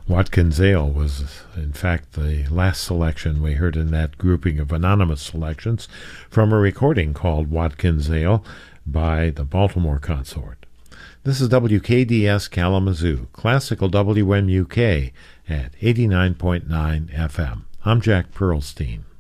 Watkins Ale was, in fact, the last selection we heard in that grouping of anonymous selections from a recording called Watkins Ale by the Baltimore Consort. This is WKDS Kalamazoo, classical WMUK at 89.9 FM. I'm Jack Pearlstein.